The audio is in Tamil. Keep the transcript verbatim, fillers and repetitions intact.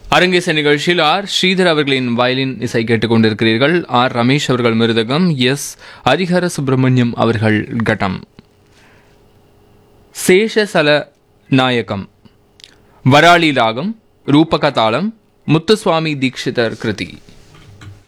அரங்கேச நிகழ்ச்சியில் ஆர் ஸ்ரீதர் அவர்களின் வயலின் இசை கேட்டுக் கொண்டிருக்கிறீர்கள். ஆர் ரமேஷ் அவர்கள் மிருதகம், எஸ் ஹரிஹர சுப்பிரமணியம் அவர்கள் கட்டம். சேஷசல நாயகம் வராளி ராகம், ரூபக தாளம், முத்துசுவாமி தீக்ஷிதர் கிருதி.